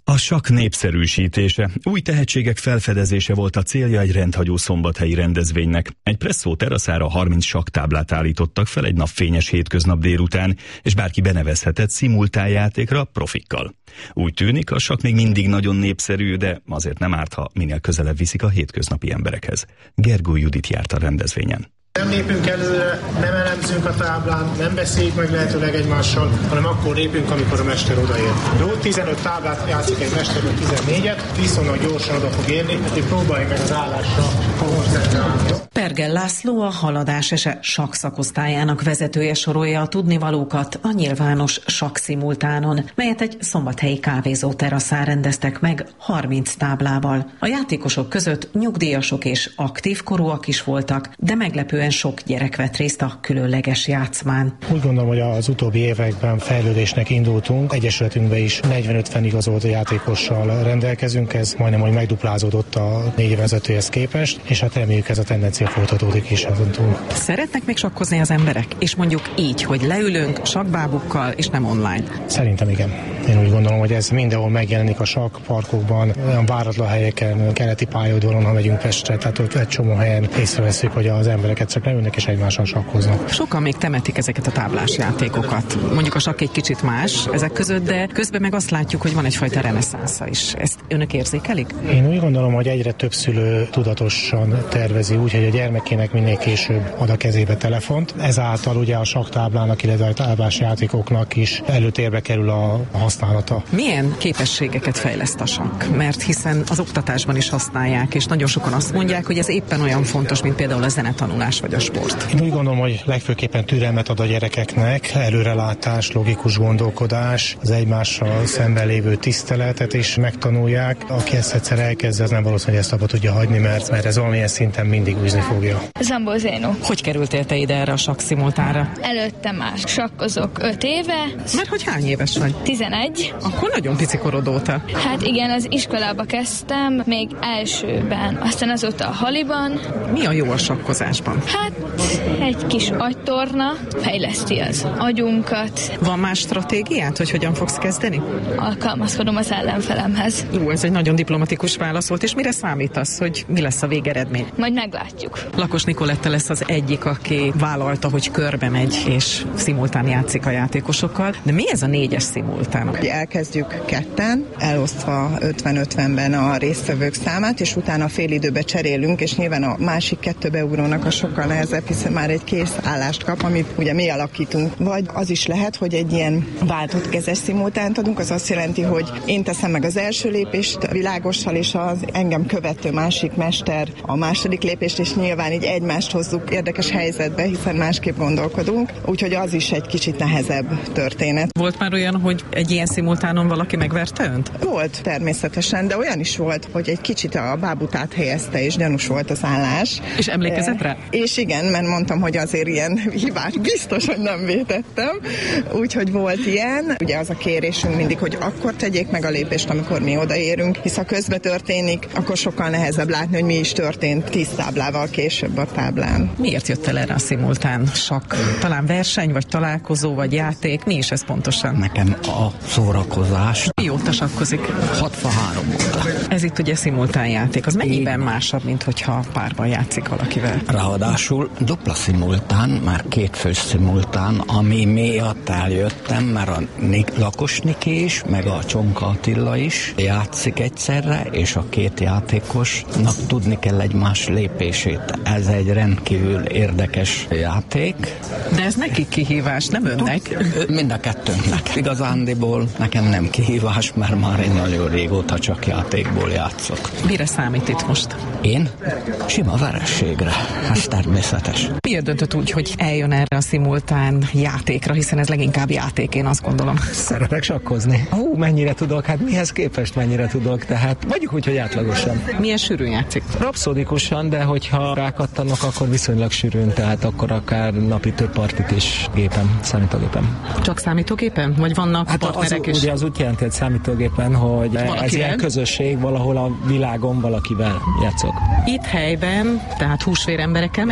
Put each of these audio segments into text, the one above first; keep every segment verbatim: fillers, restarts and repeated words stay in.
A sakk népszerűsítése, új tehetségek felfedezése volt a célja egy rendhagyó szombathelyi rendezvénynek. Egy presszó teraszára harminc sakktáblát állítottak fel egy napfényes hétköznap délután, és bárki benevezhetett szimultánjátékra profikkal. Úgy tűnik, a sakk még mindig nagyon népszerű, de azért nem árt, ha minél közelebb viszik a hétköznapi emberekhez. Gergő Judit járt a rendezvényen. Nem lépünk előre, nem elemzünk a táblán, nem beszéljük meg lehetőleg egymással, hanem akkor lépünk, amikor a mester odaér. Jó, tizenöt táblát játszik egy mesterről tizennégyet, viszonylag gyorsan oda fog érni, hogy próbálj meg az állásra koncentrálni. Pergel László, a Haladás es e sakk szakosztályának vezetője sorolja a tudnivalókat a nyilvános sakk szimultánon, melyet egy szombathelyi kávézó teraszán rendeztek meg harminc táblával. A játékosok között nyugdíjasok és aktív korúak is voltak, de meglepő sok gyerek vett részt a különleges játszmán. Úgy gondolom, hogy az utóbbi években fejlődésnek indultunk. Egyesületünkben is negyven-ötven igazolt játékossal rendelkezünk, ez majdnem, hogy megduplázódott a négy vezetőhez képest, és hát reméljük ez a tendencia folytatódik is ezen túl. Szeretnek még sakkozni az emberek? És mondjuk így, hogy leülünk sakkbábukkal, és nem online? Szerintem igen. Én úgy gondolom, hogy ez mindenhol megjelenik a sakkparkokban, olyan váratlan helyeken, keleti pályaudvaron, ha megyünk Pestre, tehát ott egy csomó helyen észreveszünk, hogy az embereket csak leülnek és egymással sakkoznak. Sokan még temetik ezeket a táblás játékokat. Mondjuk a sakk egy kicsit más ezek között, de közben meg azt látjuk, hogy van egyfajta reneszánsza is. Ezt önök érzékelik? Én úgy gondolom, hogy egyre több szülő tudatosan tervezi úgy, hogy a gyermekének minél később ad a kezébe telefont. Ezáltal ugye a sakktáblának, illetve a táblás játékoknak is előtérbe kerül a használata. Milyen képességeket fejleszt a sakk? Mert hiszen az oktatásban is használják, és nagyon sokan azt mondják, hogy ez éppen olyan fontos, mint például a zenetanulás vagy a sport. Én úgy gondolom, hogy legfőképpen türelmet ad a gyerekeknek, előrelátás, logikus gondolkodás, az egymással szemben lévő tiszteletet is megtanulják. Aki ezt egyszer elkezd, az nem valószínű, hogy ezt abba tudja hagyni, mert, mert ez valamilyen szinten mindig űzni fogja. Zambó Zénó. Hogy kerültél te ide erre a sakk szimultánra? Előtte már sakkozok öt éve. Mert hogy hány éves vagy? tizenegy. Akkor nagyon pici korod óta. Hát igen, az iskolába kezdtem, még elsőben, aztán azóta a haliban. Mi a jó a sakkozásban? Hát egy kis agytorna fejleszti az agyunkat. Van más stratégiát, hogy hogyan fogsz kezdeni? Alkalmazkodom az ellenfelemhez. Ú, ez egy nagyon diplomatikus válasz volt, és mire számítasz, hogy mi lesz a végeredmény? Majd meglátjuk. Lakos Nikoletta lesz az egyik, aki vállalta, hogy körbe megy, és szimultán játszik a játékosokkal. De mi ez a négyes szimultán? Elkezdjük ketten, elosztva ötven-ötvenben a résztvevők számát, és utána fél időbe cserélünk, és nyilván a másik kettő beugrónak a sokkal nehezebb, hiszen már egy kész állást kap, amit ugye mi alakítunk. Vagy az is lehet, hogy egy ilyen váltott kezes szimultánt adunk, az azt jelenti, hogy én teszem meg az első lépést világossal, és az engem követő másik mester a második lépést, és nyilván így egymást hozzuk érdekes helyzetbe, hiszen másképp gondolkodunk, úgyhogy az is egy kicsit nehezebb történet. Volt már olyan, hogy egy ilyen szimultánon valaki megverte önt? Volt természetesen, de olyan is volt, hogy egy kicsit a bábut áthelyezte, és gyanús volt az állás. És emlékezett rá? És igen, mert mondtam, hogy azért ilyen hibát biztos, hogy nem vétettem. Úgyhogy volt ilyen. Ugye az a kérésünk mindig, hogy akkor tegyék meg a lépést, amikor mi odaérünk, hisz ha közbe történik, akkor sokkal nehezebb látni, hogy mi is történt tíz táblával később a táblán. Miért jött el erre a szimultán sakk? Talán verseny, vagy találkozó, vagy játék? Mi is ez pontosan? Nekem a szórakozás. Mióta sakkozik? hatvanhárom óta. Ez itt ugye szimultán játék. Az mennyiben másabb, mint hogyha párban játszik valakivel? Ráadásul dupla szimultán, már két fő szimultán, ami miatt eljöttem, mert a Lakos Niki is, meg a Csonka Attila is játszik egyszerre, és a két játékosnak tudni kell egymás lépését. Ez egy rendkívül érdekes játék. De ez neki kihívás, nem önnek? Tud, mind a kettőnknek. Igazándiból nekem nem kihívás, mert már én nagyon régóta csak játékból játszok. Mire számít itt most? Én? Sima verességre. Ez természetes. Miért döntött úgy, hogy eljön erre a szimultán játékra, hiszen ez leginkább játék, én azt gondolom. Szeretek sakkozni. Hú, mennyire tudok, hát mihez képest mennyire tudok, tehát mondjuk úgy, hogy átlagosan. Milyen sűrűn játszik? Rapszódikusan, de hogyha rákattanok, akkor viszonylag sűrűn, tehát akkor akár napi több partit is gépen, számítógépen. Csak számítógépen? Vagy vannak hát partnerek az, is? Ugye az úgy jelenti, hogy számítógépen, hogy valakivel? Ez ilyen közösség, valahol a világon valakivel játszok. Itt helyben, tehát húsvér emberekkel mennyire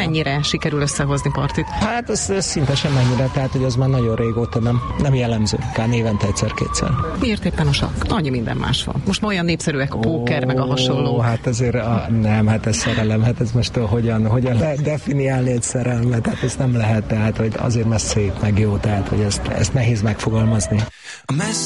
mennyire sikerül összehozni partit? Hát ez, ez szinte sem mennyire, tehát hogy az már nagyon régóta nem, nem jellemző, kár névente egyszer-kétszer. Miért éppen a sakk? Annyi minden más van. Most már olyan népszerűek a póker, meg a hasonló. Hát azért a, nem, hát ez szerelem, hát ez most hogyan, hogyan lehet definiálni egy szerelmet, hát ez nem lehet, tehát hogy azért mert szép, meg jó, tehát hogy ezt, ezt nehéz megfogalmazni.